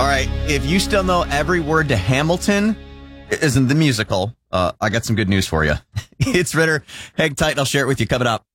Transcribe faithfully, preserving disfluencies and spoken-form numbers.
All right. If you still know every word to Hamilton, it isn't the musical. Uh, I got some good news for you. It's Ritter. Hang tight. I'll share it with you coming up.